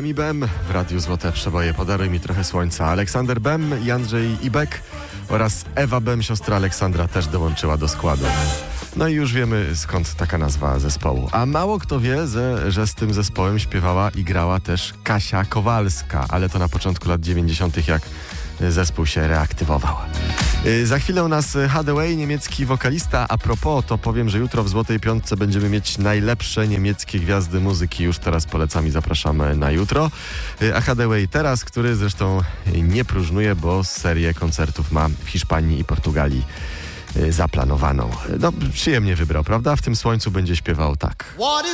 Bem i Bem w Radiu Złote Przeboje. Podaruj mi trochę słońca. Aleksander Bem i Andrzej Ibek oraz Ewa Bem, siostra Aleksandra, też dołączyła do składu. No i już wiemy, skąd taka nazwa zespołu. A mało kto wie, że z tym zespołem śpiewała i grała też Kasia Kowalska, ale to na początku lat 90., jak zespół się reaktywował. Za chwilę u nas Hathaway, niemiecki wokalista. A propos, to powiem, że jutro w Złotej Piątce będziemy mieć najlepsze niemieckie gwiazdy muzyki. Już teraz polecam i zapraszamy na jutro. A Hathaway teraz, który zresztą nie próżnuje, bo serię koncertów ma w Hiszpanii i Portugalii zaplanowaną. No, przyjemnie wybrał, prawda? W tym słońcu będzie śpiewał tak.